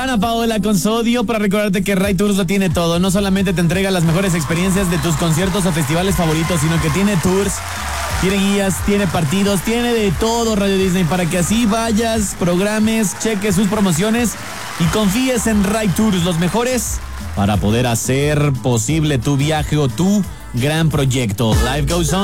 Ana Paola con Sodio para recordarte que Ray Tours lo tiene todo. No solamente te entrega las mejores experiencias de tus conciertos o festivales favoritos, sino que tiene tours, tiene guías, tiene partidos, tiene de todo Radio Disney para que así vayas, programes, cheques sus promociones y confíes en Ray Tours, los mejores para poder hacer posible tu viaje o tu gran proyecto. Life goes on.